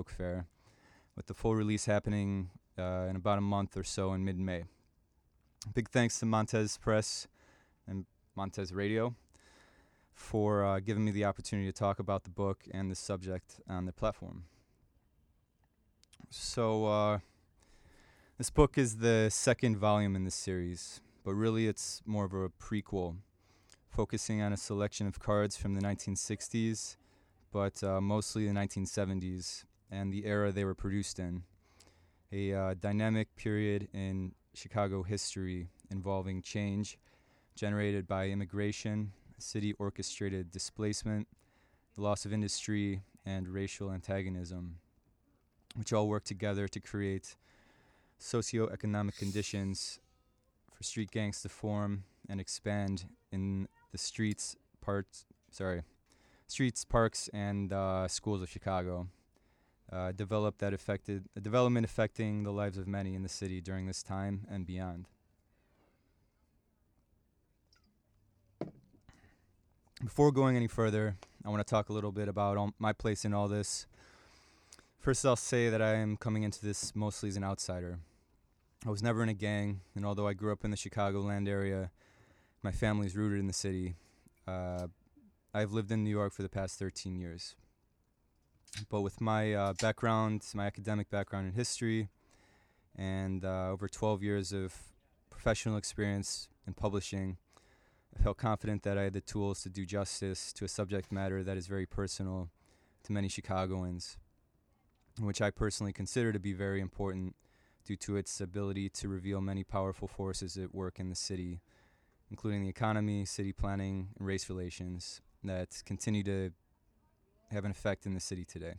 Book Fair, with the full release happening in about a month or so in mid-May. Big thanks to Montez Press and Montez Radio for giving me the opportunity to talk about the book and the subject on their platform. So this book is the second volume in this series, but really it's more of a prequel, focusing on a selection of cards from the 1960s, but mostly the 1970s and the era they were produced in. A dynamic period in Chicago history involving change generated by immigration, city-orchestrated displacement, the loss of industry, and racial antagonism, which all work together to create socioeconomic conditions for street gangs to form and expand in the streets, parks, and schools of Chicago. Development affecting the lives of many in the city during this time and beyond. Before going any further, I want to talk a little bit about my place in all this. First, I'll say that I am coming into this mostly as an outsider. I was never in a gang, and although I grew up in the Chicagoland area, my family is rooted in the city. I've lived in New York for the past 13 years. But with my background, my academic background in history, and over 12 years of professional experience in publishing, I felt confident that I had the tools to do justice to a subject matter that is very personal to many Chicagoans, which I personally consider to be very important due to its ability to reveal many powerful forces at work in the city, including the economy, city planning, and race relations that continue to have an effect in the city today.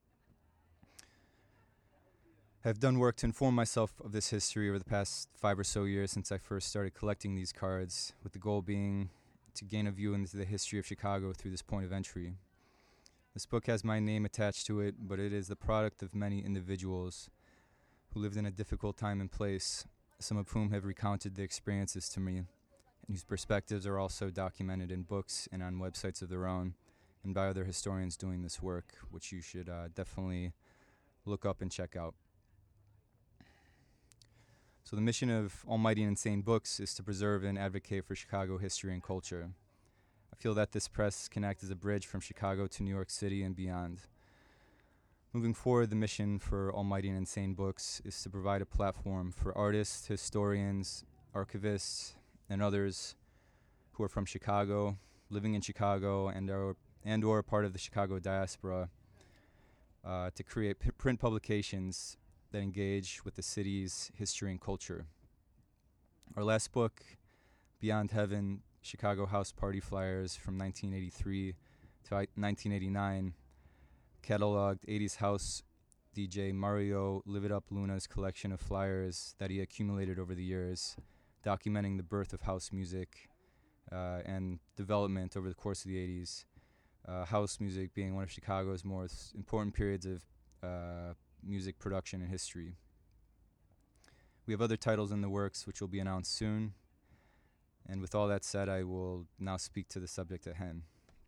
I've done work to inform myself of this history over the past 5 or so years since I first started collecting these cards, with the goal being to gain a view into the history of Chicago through this point of entry. This book has my name attached to it, but it is the product of many individuals who lived in a difficult time and place, some of whom have recounted their experiences to me, and whose perspectives are also documented in books and on websites of their own, and by other historians doing this work, which you should definitely look up and check out. So the mission of Almighty and Insane Books is to preserve and advocate for Chicago history and culture. I feel that this press can act as a bridge from Chicago to New York City and beyond. Moving forward, the mission for Almighty and Insane Books is to provide a platform for artists, historians, archivists, and others who are from Chicago, living in Chicago, and or part of the Chicago diaspora, to create print publications that engage with the city's history and culture. Our last book, Beyond Heaven, Chicago House Party Flyers from 1983 to 1989, cataloged 80s house DJ Mario Live It Up Luna's collection of flyers that he accumulated over the years, documenting the birth of house music and development over the course of the 80s. House music being one of Chicago's most important periods of music production and history. We have other titles in the works which will be announced soon. And with all that said, I will now speak to the subject at hand.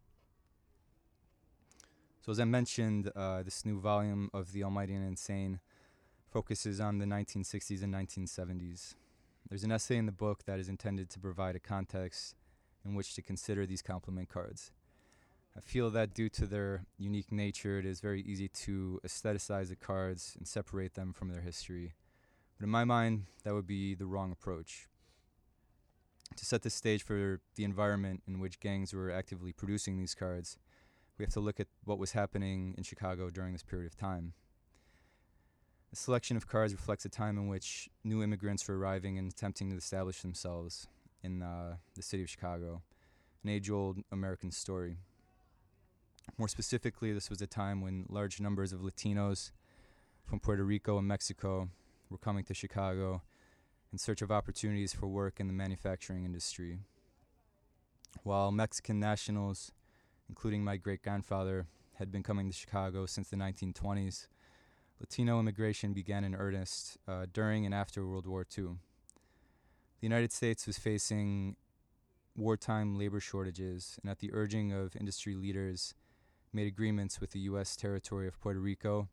So as I mentioned, this new volume of The Almighty and Insane focuses on the 1960s and 1970s. There's an essay in the book that is intended to provide a context in which to consider these complement cards. I feel that due to their unique nature, it is very easy to aestheticize the cards and separate them from their history. But in my mind, that would be the wrong approach. To set the stage for the environment in which gangs were actively producing these cards, we have to look at what was happening in Chicago during this period of time. The selection of cards reflects a time in which new immigrants were arriving and attempting to establish themselves in the city of Chicago, an age-old American story. More specifically, this was a time when large numbers of Latinos from Puerto Rico and Mexico were coming to Chicago in search of opportunities for work in the manufacturing industry. While Mexican nationals, including my great-grandfather, had been coming to Chicago since the 1920s, Latino immigration began in earnest during and after World War II. The United States was facing wartime labor shortages, and at the urging of industry leaders, made agreements with the U.S. territory of Puerto Rico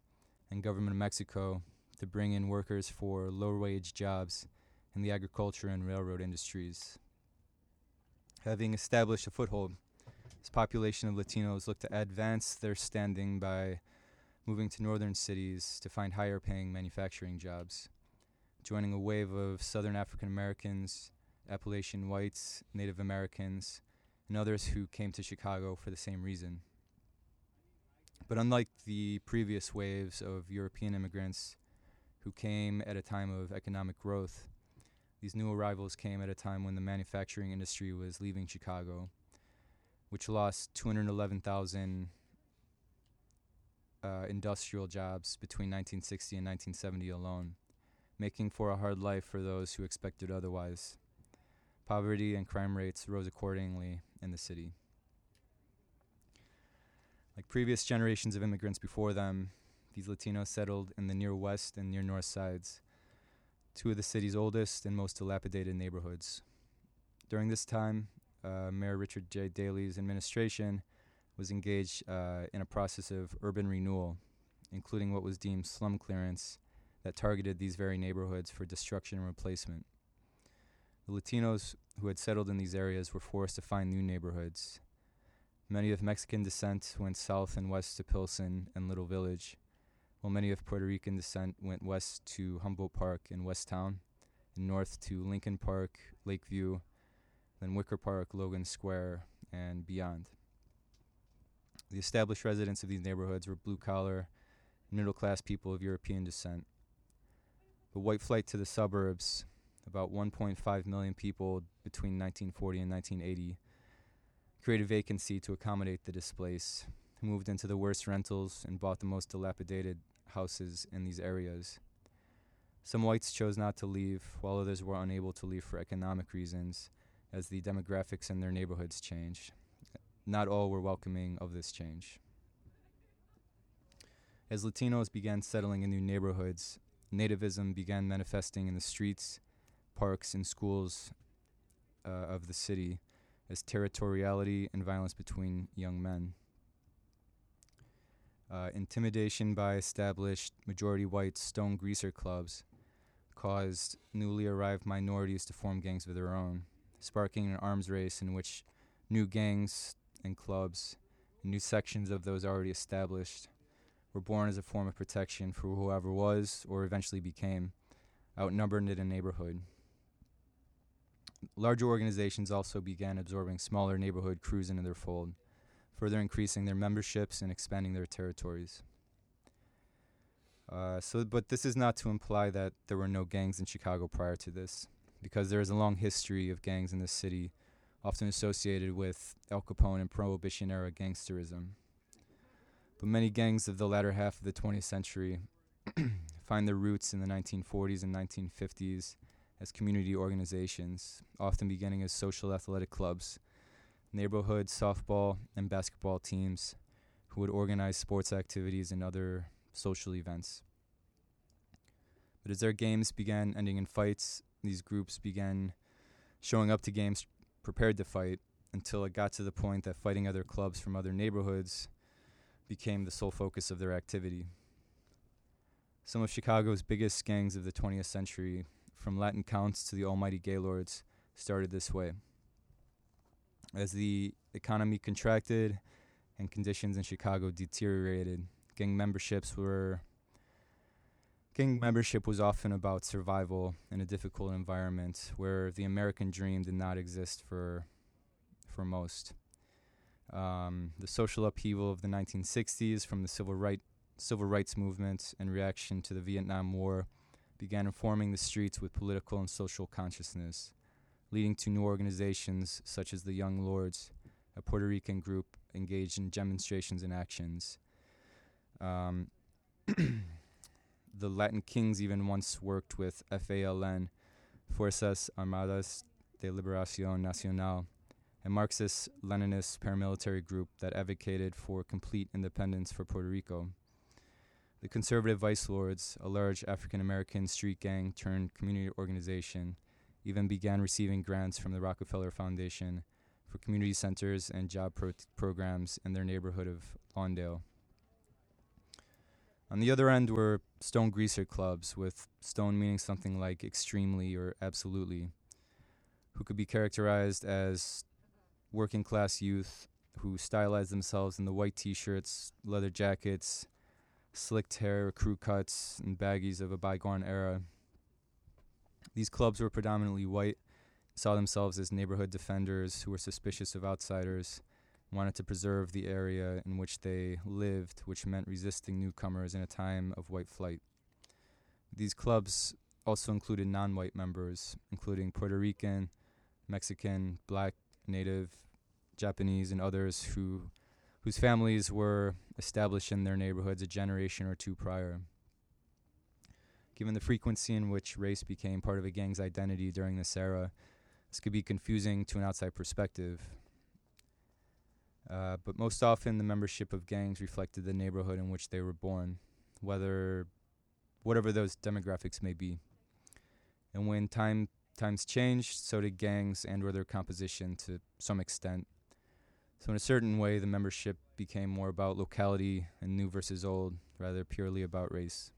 and government of Mexico to bring in workers for low-wage jobs in the agriculture and railroad industries. Having established a foothold, this population of Latinos looked to advance their standing by moving to northern cities to find higher-paying manufacturing jobs, joining a wave of Southern African Americans, Appalachian whites, Native Americans, and others who came to Chicago for the same reason. But unlike the previous waves of European immigrants who came at a time of economic growth, these new arrivals came at a time when the manufacturing industry was leaving Chicago, which lost 211,000 industrial jobs between 1960 and 1970 alone, making for a hard life for those who expected otherwise. Poverty and crime rates rose accordingly in the city. Like previous generations of immigrants before them, these Latinos settled in the near west and near north sides, two of the city's oldest and most dilapidated neighborhoods. During this time, Mayor Richard J. Daley's administration was engaged in a process of urban renewal, including what was deemed slum clearance that targeted these very neighborhoods for destruction and replacement. The Latinos who had settled in these areas were forced to find new neighborhoods. Many of Mexican descent went south and west to Pilsen and Little Village, while many of Puerto Rican descent went west to Humboldt Park and Westtown, and north to Lincoln Park, Lakeview, then Wicker Park, Logan Square, and beyond. The established residents of these neighborhoods were blue-collar, middle-class people of European descent. The white flight to the suburbs, about 1.5 million people between 1940 and 1980, created vacancy to accommodate the displaced, who moved into the worst rentals and bought the most dilapidated houses in these areas. Some whites chose not to leave, while others were unable to leave for economic reasons, as the demographics in their neighborhoods changed. Not all were welcoming of this change. As Latinos began settling in new neighborhoods, nativism began manifesting in the streets, parks, and schools of the city as territoriality and violence between young men. Intimidation by established majority white stone greaser clubs caused newly arrived minorities to form gangs of their own, sparking an arms race in which new gangs and clubs, and new sections of those already established, were born as a form of protection for whoever was, or eventually became, outnumbered in a neighborhood. Larger organizations also began absorbing smaller neighborhood crews into their fold, further increasing their memberships and expanding their territories. But this is not to imply that there were no gangs in Chicago prior to this, because there is a long history of gangs in this city, often associated with Al Capone and Prohibition-era gangsterism. But many gangs of the latter half of the 20th century find their roots in the 1940s and 1950s as community organizations, often beginning as social athletic clubs, neighborhood softball and basketball teams who would organize sports activities and other social events. But as their games began ending in fights, these groups began showing up to games prepared to fight, until it got to the point that fighting other clubs from other neighborhoods became the sole focus of their activity. Some of Chicago's biggest gangs of the 20th century, from Latin Counts to the Almighty Gaylords, started this way. As the economy contracted and conditions in Chicago deteriorated, gang membership was often about survival in a difficult environment where the American dream did not exist for most. The social upheaval of the 1960s from the civil rights movement and reaction to the Vietnam War began informing the streets with political and social consciousness, leading to new organizations such as the Young Lords, a Puerto Rican group engaged in demonstrations and actions. The Latin Kings even once worked with FALN, Fuerzas Armadas de Liberación Nacional, a Marxist-Leninist paramilitary group that advocated for complete independence for Puerto Rico. The Conservative Vice Lords, a large African-American street gang turned community organization, even began receiving grants from the Rockefeller Foundation for community centers and job programs in their neighborhood of Lawndale. On the other end were stone greaser clubs, with stone meaning something like extremely or absolutely, who could be characterized as working class youth who stylized themselves in the white t-shirts, leather jackets, slicked hair, crew cuts, and baggies of a bygone era. These clubs were predominantly white, saw themselves as neighborhood defenders who were suspicious of outsiders, wanted to preserve the area in which they lived, which meant resisting newcomers in a time of white flight. These clubs also included non-white members, including Puerto Rican, Mexican, Black, Native, Japanese, and others whose families were established in their neighborhoods a generation or two prior. Given the frequency in which race became part of a gang's identity during this era, this could be confusing to an outside perspective. But most often, the membership of gangs reflected the neighborhood in which they were born, whatever those demographics may be. And when times changed, so did gangs and/or their composition to some extent. So in a certain way, the membership became more about locality and new versus old, rather purely about race.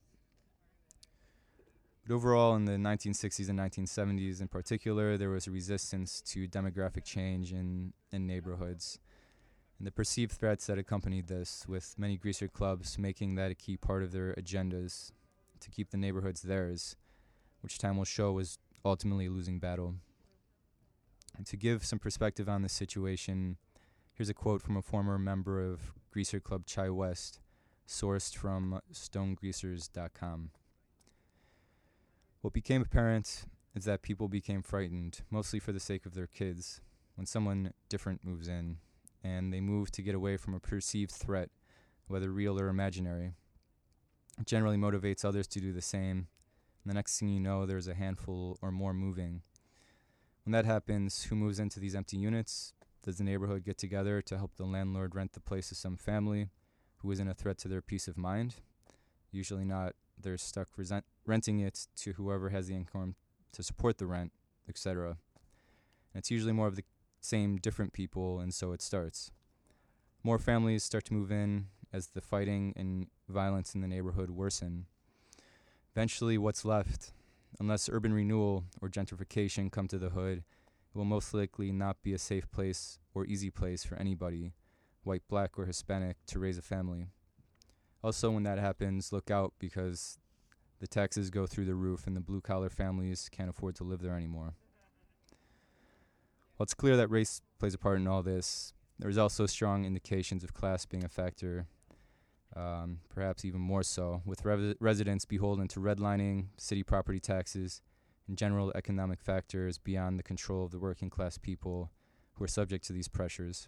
But overall, in the 1960s and 1970s in particular, there was a resistance to demographic change in neighborhoods, and the perceived threats that accompanied this, with many greaser clubs making that a key part of their agendas to keep the neighborhoods theirs, which time will show was ultimately a losing battle. And to give some perspective on the situation, here's a quote from a former member of Greaser Club Chai West, sourced from stonegreasers.com. What became apparent is that people became frightened, mostly for the sake of their kids, when someone different moves in, and they move to get away from a perceived threat, whether real or imaginary. It generally motivates others to do the same, and the next thing you know, there's a handful or more moving. When that happens, who moves into these empty units? Does the neighborhood get together to help the landlord rent the place to some family who isn't a threat to their peace of mind? Usually not. They're stuck renting it to whoever has the income to support the rent, etc. And it's usually more of the same different people, and so it starts. More families start to move in as the fighting and violence in the neighborhood worsen. Eventually, what's left, unless urban renewal or gentrification come to the hood, it will most likely not be a safe place or easy place for anybody, white, black, or Hispanic, to raise a family. Also, when that happens, look out, because the taxes go through the roof and the blue-collar families can't afford to live there anymore. While it's clear that race plays a part in all this, there's also strong indications of class being a factor, perhaps even more so, with residents beholden to redlining, city property taxes, and general economic factors beyond the control of the working class people who are subject to these pressures.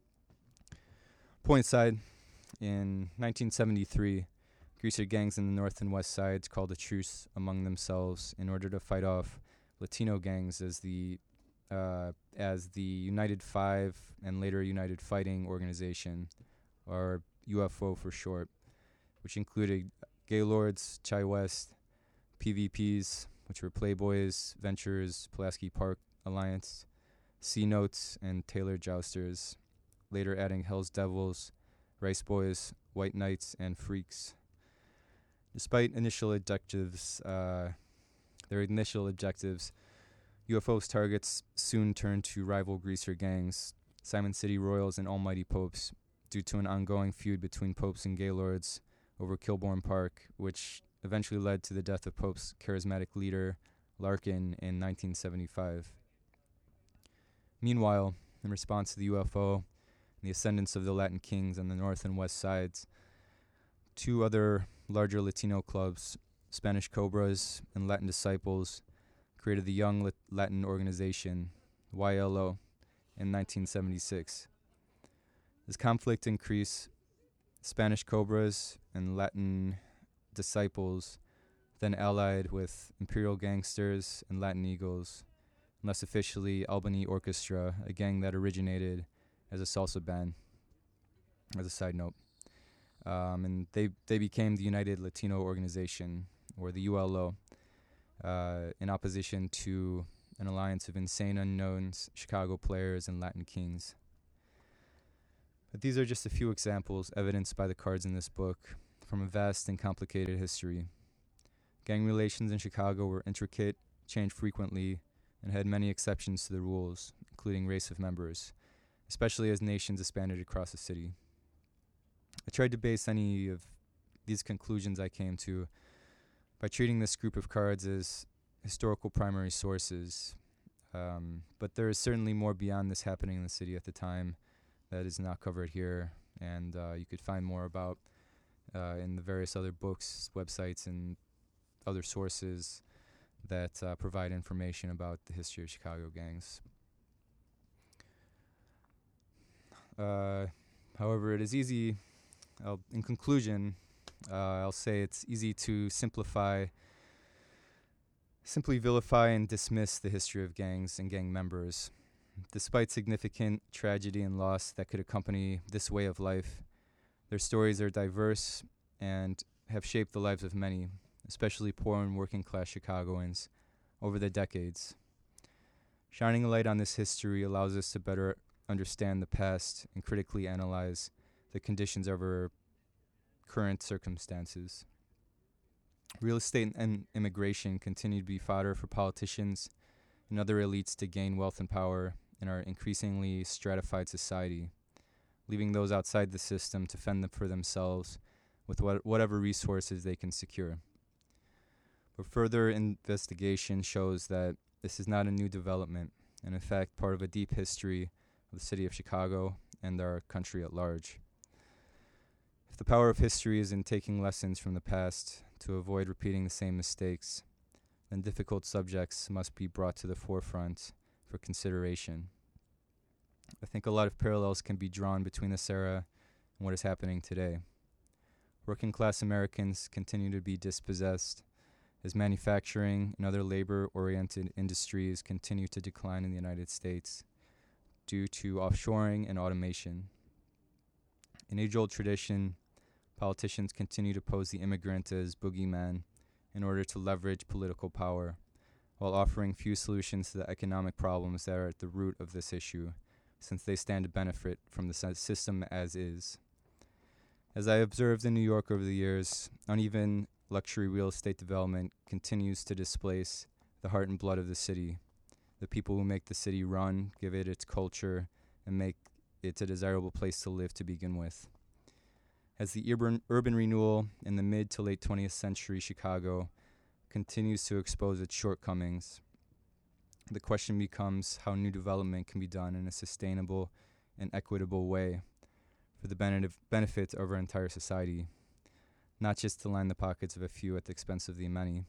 Point aside, in 1973, greaser gangs in the north and west sides called a truce among themselves in order to fight off Latino gangs as the United Five and later United Fighting Organization, or UFO for short, which included Gaylords, Chai West, PVPs, which were Playboys, Ventures, Pulaski Park Alliance, C-Notes, and Taylor Jousters, later adding Hell's Devils, Rice Boys, White Knights, and Freaks. Despite their initial objectives, UFO's targets soon turned to rival greaser gangs, Simon City Royals and Almighty Popes, due to an ongoing feud between Popes and Gaylords over Kilbourne Park, which eventually led to the death of Pope's charismatic leader, Larkin, in 1975. Meanwhile, in response to the UFO and the ascendance of the Latin Kings on the north and west sides, two other larger Latino clubs, Spanish Cobras and Latin Disciples, created the Young Latin Organization, YLO, in 1976. As conflict increased, Spanish Cobras and Latin Disciples then allied with Imperial Gangsters and Latin Eagles, and less officially Albany Orchestra, a gang that originated as a salsa band, as a side note. And they became the United Latino Organization, or the ULO, in opposition to an alliance of insane unknowns, Chicago Players, and Latin Kings. But these are just a few examples evidenced by the cards in this book, from a vast and complicated history. Gang relations in Chicago were intricate, changed frequently, and had many exceptions to the rules, including race of members, especially as nations expanded across the city. I tried to base any of these conclusions I came to by treating this group of cards as historical primary sources, but there is certainly more beyond this happening in the city at the time that is not covered here, and you could find more about in the various other books, websites, and other sources that provide information about the history of Chicago gangs. However, it is easy, in conclusion, I'll say it's easy to simply vilify and dismiss the history of gangs and gang members. Despite significant tragedy and loss that could accompany this way of life, their stories are diverse and have shaped the lives of many, especially poor and working-class Chicagoans, over the decades. Shining a light on this history allows us to better understand the past and critically analyze the conditions of our current circumstances. Real estate and immigration continue to be fodder for politicians and other elites to gain wealth and power in our increasingly stratified society, leaving those outside the system to fend for themselves with whatever resources they can secure. But further investigation shows that this is not a new development, and in fact part of a deep history of the city of Chicago and our country at large. If the power of history is in taking lessons from the past to avoid repeating the same mistakes, then difficult subjects must be brought to the forefront for consideration. I think a lot of parallels can be drawn between this era and what is happening today. Working class Americans continue to be dispossessed as manufacturing and other labor-oriented industries continue to decline in the United States due to offshoring and automation. An age-old tradition, politicians continue to pose the immigrant as boogeyman in order to leverage political power, while offering few solutions to the economic problems that are at the root of this issue, since they stand to benefit from the system as is. As I observed in New York over the years, uneven luxury real estate development continues to displace the heart and blood of the city, the people who make the city run, give it its culture, and make it a desirable place to live to begin with. As the urban renewal in the mid to late 20th century Chicago continues to expose its shortcomings, the question becomes how new development can be done in a sustainable and equitable way for the benefit of our entire society, not just to line the pockets of a few at the expense of the many.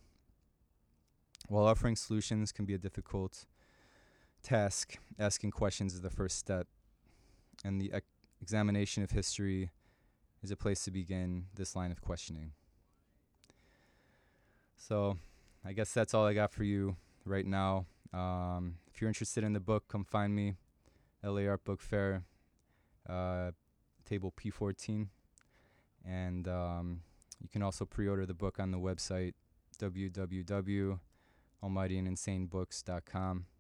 While offering solutions can be a difficult task, asking questions is the first step, and the examination of history is a place to begin this line of questioning. So I guess that's all I got for you right now. If you're interested in the book, come find me, LA Art Book Fair, table P14. And you can also pre-order the book on the website, www.almightyandinsanebooks.com.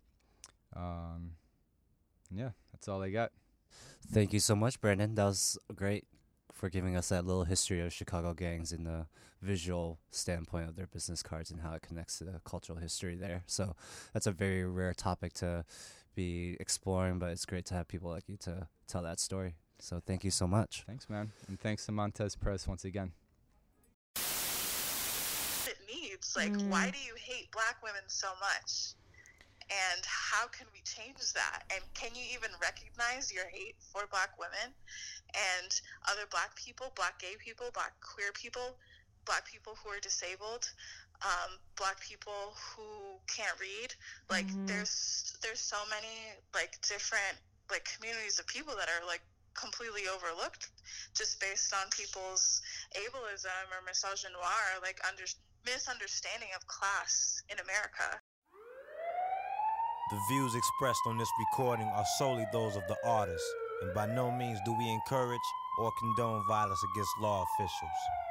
Yeah, that's all I got. Thank you so much, Brandon. That was great for giving us that little history of Chicago gangs in the visual standpoint of their business cards and how it connects to the cultural history there. So that's a very rare topic to be exploring, but it's great to have people like you to tell that story. So thank you so much. Thanks, man. And thanks to Montez Press once again. It needs, why do you hate black women so much? And how can we change that? And can you even recognize your hate for black women and other black people, black gay people, black queer people, black people who are disabled, black people who can't read? There's so many different communities of people that are completely overlooked just based on people's ableism or misogynoir, misunderstanding of class in America. The views expressed on this recording are solely those of the artist, and by no means do we encourage or condone violence against law officials.